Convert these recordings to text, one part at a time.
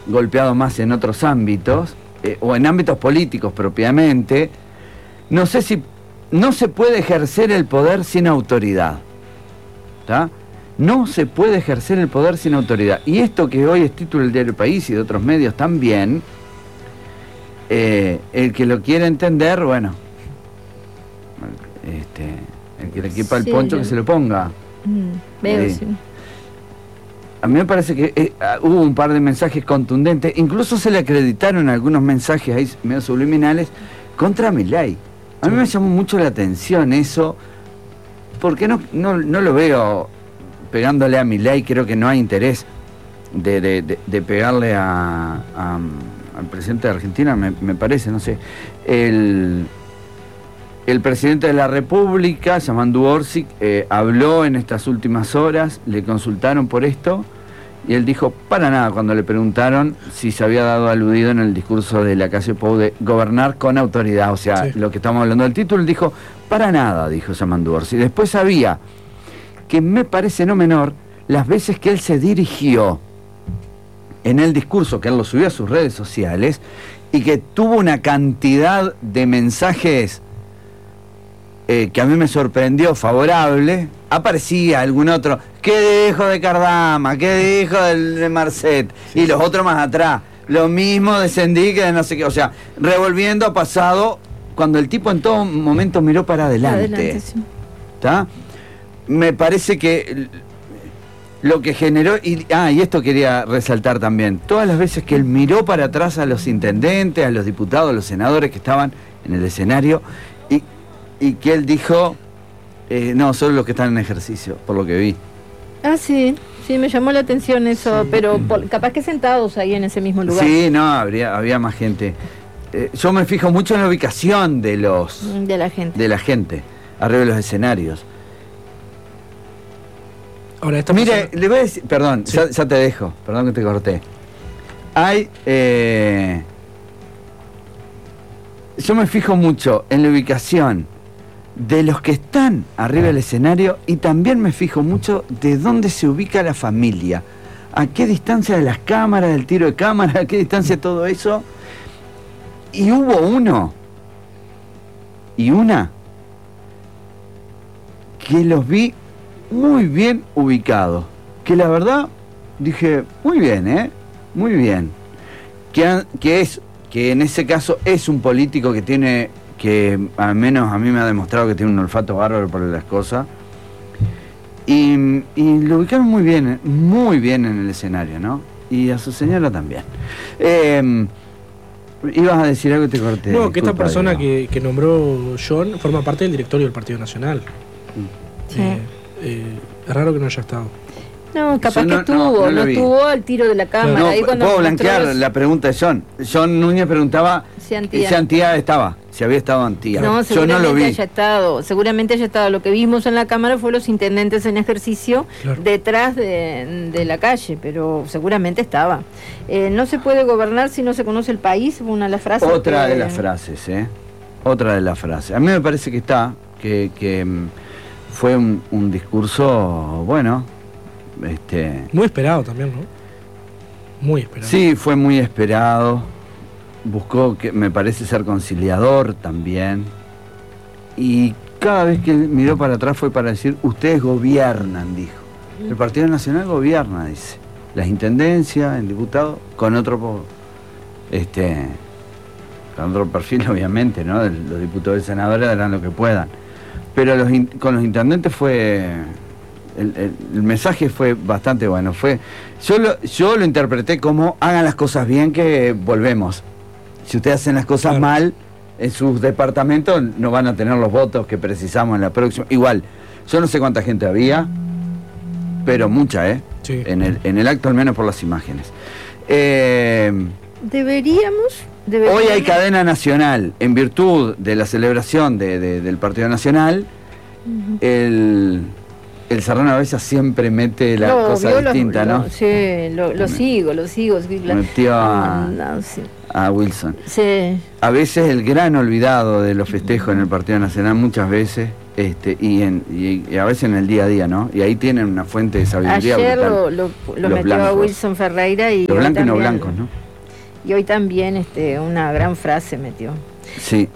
golpeado más en otros ámbitos, o en ámbitos políticos propiamente. No sé si no se puede ejercer el poder sin autoridad, ¿tá? No se puede ejercer el poder sin autoridad. Y esto que hoy es título del diario El País y de otros medios también, el que lo quiere entender, bueno, el que le equipa el poncho que se lo ponga. Veo, sí. A mí me parece que hubo un par de mensajes contundentes, incluso se le acreditaron algunos mensajes ahí medio subliminales contra Milei. A mí me llamó mucho la atención eso, porque no lo veo pegándole a Milei. Creo que no hay interés de pegarle al presidente de Argentina, me parece, no sé. El presidente de la República, Yamandu Orsi, habló en estas últimas horas, le consultaron por esto, y él dijo, para nada, cuando le preguntaron si se había dado aludido en el discurso de Lacalle Pou de gobernar con autoridad, o sea, sí, lo que estamos hablando del título, él dijo, para nada, dijo Yamandu Orsi. Después había, que me parece no menor, las veces que él se dirigió en el discurso, que él lo subió a sus redes sociales, y que tuvo una cantidad de mensajes que a mí me sorprendió, favorable. Aparecía algún otro, ¿qué dijo de Cardama? ¿Qué dijo de Marcet? Sí, y los otros más atrás, lo mismo de Sendic, de no sé qué, o sea, revolviendo a pasado, cuando el tipo en todo momento miró para adelante. ¿Está? Me parece que lo que generó, y esto quería resaltar también, todas las veces que él miró para atrás a los intendentes, a los diputados, a los senadores que estaban en el escenario, y que él dijo, no, solo los que están en ejercicio, por lo que vi. Sí, me llamó la atención eso, sí, pero capaz que sentados ahí en ese mismo lugar. Sí, no, había más gente. Yo me fijo mucho en la ubicación de la gente, arriba de los escenarios. Ahora, mire, le voy a decir, perdón, sí, ya te dejo, perdón que te corté. Yo me fijo mucho en la ubicación de los que están arriba del escenario, y también me fijo mucho de dónde se ubica la familia, a qué distancia de las cámaras, del tiro de cámara, a qué distancia todo eso. Y hubo uno y una que los vi muy bien ubicados, que la verdad dije, muy bien, muy bien, que en ese caso es un político que al menos a mí me ha demostrado que tiene un olfato bárbaro para las cosas, y lo ubicaron muy bien en el escenario, ¿no? Y a su señora también. Ibas a decir algo y te corté. No, que esta persona que nombró John forma parte del directorio del Partido Nacional. Sí. Es raro que no haya estado. No, capaz que estuvo, no estuvo al tiro de la cámara. No, ahí cuando puedo blanquear la pregunta de John. John Núñez preguntaba si Antía estaba, si había estado Antía. No, yo no lo vi. Seguramente haya estado. Lo que vimos en la cámara fue los intendentes en ejercicio, claro, detrás de la calle, pero seguramente estaba. No se puede gobernar si no se conoce el país, una de las frases. Otra de las frases, Otra de las frases. A mí me parece que fue un discurso, bueno, muy esperado también, ¿no? Muy esperado. Sí, fue muy esperado. Buscó, que me parece, ser conciliador también. Y cada vez que miró para atrás fue para decir, ustedes gobiernan, dijo. El Partido Nacional gobierna, dice. Las intendencias, el diputado, con otro perfil, obviamente, ¿no? Los diputados y senadores harán lo que puedan. Pero con los intendentes fue... El mensaje fue bastante bueno. Yo lo interpreté como, hagan las cosas bien que volvemos. Si ustedes hacen las cosas mal en sus departamentos, no van a tener los votos que precisamos en la próxima. Igual, yo no sé cuánta gente había, pero mucha, sí. En el acto, al menos por las imágenes. Deberíamos. Hoy hay cadena nacional, en virtud de la celebración del Partido Nacional. El Serrano a veces siempre mete la cosa distinta, ¿no? Sí, lo sigo. Metió a Wilson. Sí. A veces el gran olvidado de los festejos en el Partido Nacional, muchas veces, y a veces en el día a día, ¿no? Y ahí tienen una fuente de sabiduría ayer brutal. lo metió blancos. A Wilson Ferreira y los blancos y no blancos, ¿no? Y hoy también una gran frase metió. Sí.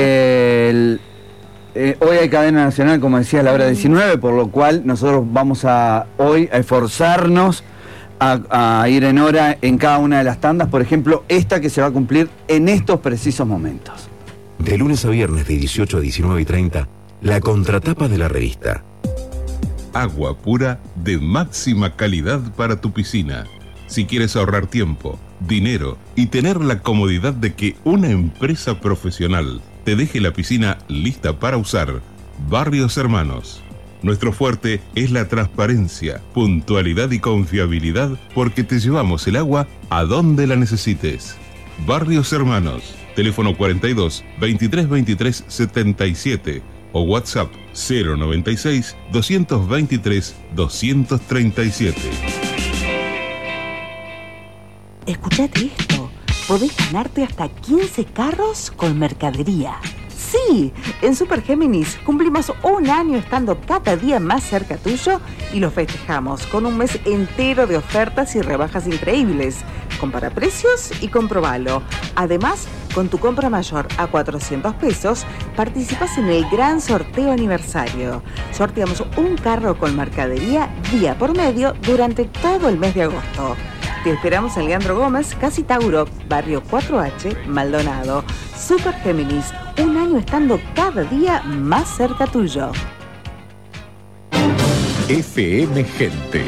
Hoy hay cadena nacional, como decía, a la hora 19, por lo cual nosotros vamos hoy a esforzarnos a ir en hora en cada una de las tandas, por ejemplo, esta que se va a cumplir en estos precisos momentos. De lunes a viernes de 18 a 19:30, la contratapa de la revista. Agua pura de máxima calidad para tu piscina. Si quieres ahorrar tiempo, dinero y tener la comodidad de que una empresa profesional te deje la piscina lista para usar, Barrios Hermanos. Nuestro fuerte es la transparencia, puntualidad y confiabilidad porque te llevamos el agua a donde la necesites. Barrios Hermanos, teléfono 42 23 23 77 o WhatsApp 096 223 237. Escuchate esto, podés ganarte hasta 15 carros con mercadería. Sí, en Super Géminis cumplimos un año estando cada día más cerca tuyo y lo festejamos con un mes entero de ofertas y rebajas increíbles. Compara precios y comprobalo. Además, con tu compra mayor a 400 pesos, participas en el gran sorteo aniversario. Sorteamos un carro con mercadería día por medio durante todo el mes de agosto. Te esperamos en Leandro Gómez, Casi Tauro, Barrio 4H, Maldonado. Super Géminis, un año estando cada día más cerca tuyo. FM Gente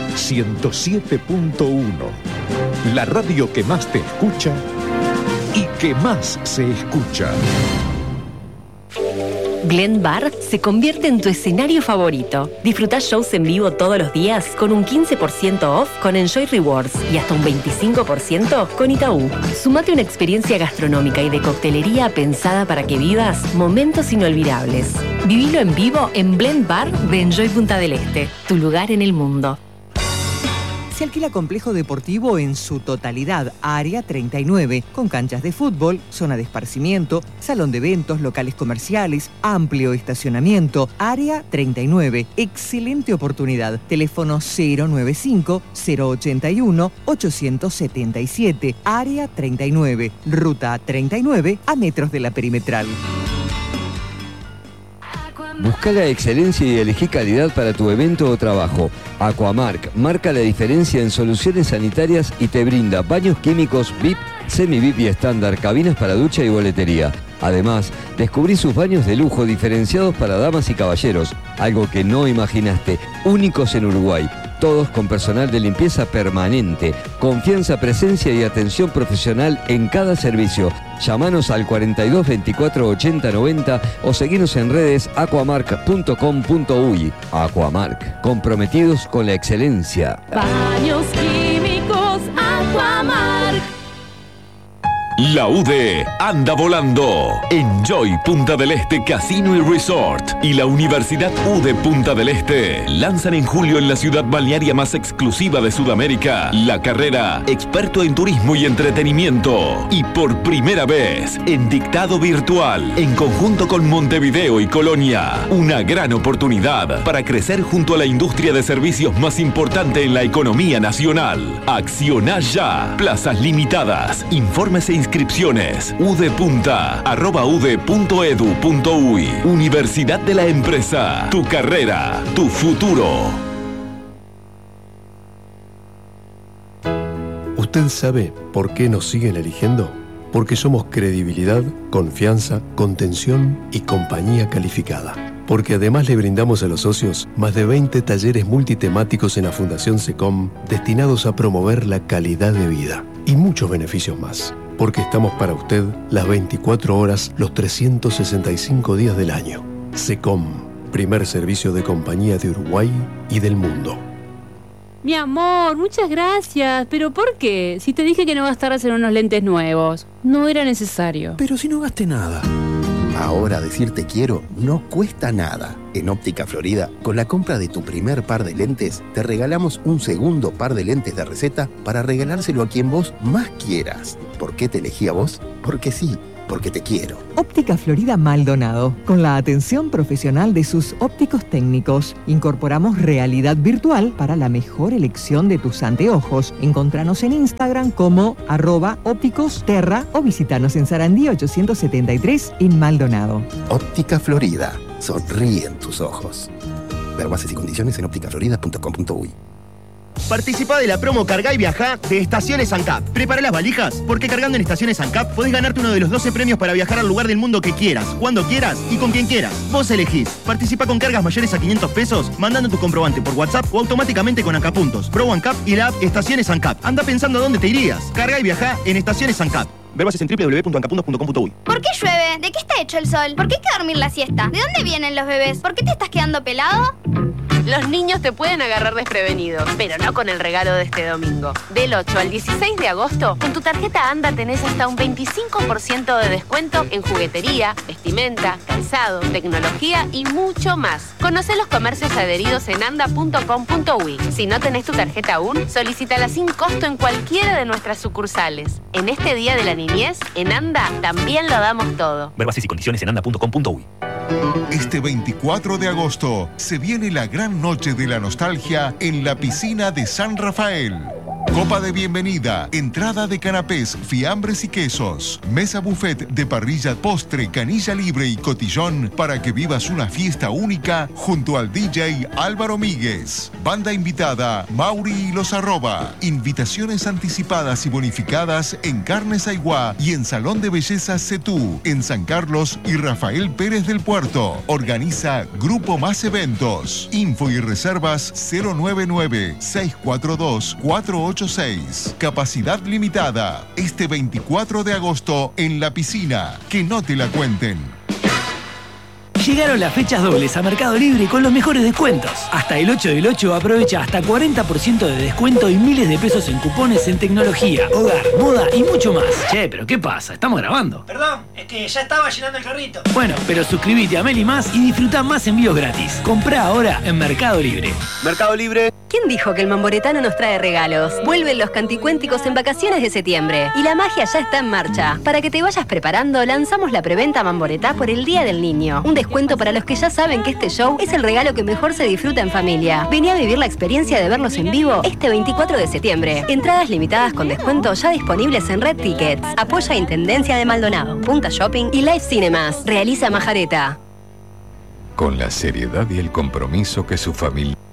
107.1, la radio que más te escucha y que más se escucha. Glen Bar se convierte en tu escenario favorito. Disfruta shows en vivo todos los días con un 15% off con Enjoy Rewards y hasta un 25% con Itaú. Sumate una experiencia gastronómica y de coctelería pensada para que vivas momentos inolvidables. Vivilo en vivo en Blend Bar de Enjoy Punta del Este, tu lugar en el mundo. Se alquila complejo deportivo en su totalidad, Área 39, con canchas de fútbol, zona de esparcimiento, salón de eventos, locales comerciales, amplio estacionamiento. Área 39, excelente oportunidad. Teléfono 095-081-877. Área 39, ruta 39, a metros de la perimetral. Busca la excelencia y elegí calidad para tu evento o trabajo. Aquamark marca la diferencia en soluciones sanitarias y te brinda baños químicos VIP, semi-VIP y estándar, cabinas para ducha y boletería. Además, descubrí sus baños de lujo diferenciados para damas y caballeros, algo que no imaginaste, únicos en Uruguay. Todos con personal de limpieza permanente, confianza, presencia y atención profesional en cada servicio. Llámanos al 42 24 80 90 o seguinos en redes aquamark.com.uy. Aquamark, comprometidos con la excelencia. Baños químicos Aquamark. La UDE anda volando. Enjoy Punta del Este Casino y Resort y la Universidad UDE Punta del Este lanzan en julio en la ciudad balnearia más exclusiva de Sudamérica la carrera Experto en Turismo y Entretenimiento. Y por primera vez en dictado virtual, en conjunto con Montevideo y Colonia, una gran oportunidad para crecer junto a la industria de servicios más importante en la economía nacional. Acciona ya. Plazas limitadas. Informes e inscripciones udepunta@ude.edu.uy. Universidad de la Empresa. Tu carrera, tu futuro. ¿Usted sabe por qué nos siguen eligiendo? Porque somos credibilidad, confianza, contención y compañía calificada. Porque además le brindamos a los socios más de 20 talleres multitemáticos en la Fundación SECOM destinados a promover la calidad de vida y muchos beneficios más. Porque estamos para usted las 24 horas, los 365 días del año. SECOM, primer servicio de compañía de Uruguay y del mundo. Mi amor, muchas gracias. ¿Pero por qué? Si te dije que no gastaras en unos lentes nuevos. No era necesario. Pero si no gasté nada. Ahora decir te quiero no cuesta nada. En Óptica Florida, con la compra de tu primer par de lentes, te regalamos un segundo par de lentes de receta para regalárselo a quien vos más quieras. ¿Por qué te elegí a vos? Porque sí, porque te quiero. Óptica Florida Maldonado, con la atención profesional de sus ópticos técnicos. Incorporamos realidad virtual para la mejor elección de tus anteojos. Encontranos en Instagram como @ópticosterra o visitanos en Sarandí 873 en Maldonado. Óptica Florida. Sonríen tus ojos. Ver bases y condiciones en ópticaflorida.com.uy. Participa de la promo Cargá y Viajá de Estaciones ANCAP. Prepara las valijas, porque cargando en Estaciones ANCAP podés ganarte uno de los 12 premios para viajar al lugar del mundo que quieras, cuando quieras y con quien quieras. Vos elegís. Participa con cargas mayores a 500 pesos, mandando tu comprobante por WhatsApp o automáticamente con ANCAP.puntos, Pro ANCAP y la app Estaciones ANCAP. Anda pensando a dónde te irías. Cargá y Viajá en Estaciones ANCAP. Ver bases en www.ancapuntos.com.uy. ¿Por qué llueve? ¿De qué está hecho el sol? ¿Por qué hay que dormir la siesta? ¿De dónde vienen los bebés? ¿Por qué te estás quedando pelado? Los niños te pueden agarrar desprevenidos, pero no con el regalo de este domingo. Del 8 al 16 de agosto, con tu tarjeta ANDA tenés hasta un 25% de descuento en juguetería, vestimenta, calzado, tecnología y mucho más. Conocé los comercios adheridos en anda.com.uy. Si no tenés tu tarjeta aún, solicítala sin costo en cualquiera de nuestras sucursales. En este Día de la Niñez, en ANDA también lo damos todo. Ver bases y condiciones en anda.com.uy. Este 24 de agosto se viene la gran noche de la nostalgia en la piscina de San Rafael. Copa de bienvenida, entrada de canapés, fiambres y quesos, mesa buffet de parrilla, postre, canilla libre y cotillón para que vivas una fiesta única junto al DJ Álvaro Míguez. Banda invitada, Mauri y los Arroba. Invitaciones anticipadas y bonificadas en Carnes Aiguá y en Salón de Belleza Cetú, en San Carlos y Rafael Pérez del Puerto. Organiza Grupo Más Eventos. Info y reservas 099-642-486. Capacidad limitada. Este 24 de agosto en la piscina. Que no te la cuenten. Llegaron las fechas dobles a Mercado Libre con los mejores descuentos. Hasta el 8 del 8 aprovecha hasta 40% de descuento y miles de pesos en cupones en tecnología, hogar, moda y mucho más. Che, pero ¿qué pasa? Estamos grabando. Perdón, es que ya estaba llenando el carrito. Bueno, pero suscríbete a Meli Más y disfruta más envíos gratis. Comprá ahora en Mercado Libre. Mercado Libre. ¿Quién dijo que el Mamboretano nos trae regalos? Vuelven los canticuénticos en vacaciones de septiembre y la magia ya está en marcha. Para que te vayas preparando, lanzamos la preventa Mamboretá por el Día del Niño. Un descuento para los que ya saben que este show es el regalo que mejor se disfruta en familia. Vení a vivir la experiencia de verlos en vivo este 24 de septiembre. Entradas limitadas con descuento ya disponibles en Red Tickets. Apoya Intendencia de Maldonado, Punta Shopping y Live Cinemas. Realiza Majareta. Con la seriedad y el compromiso que su familia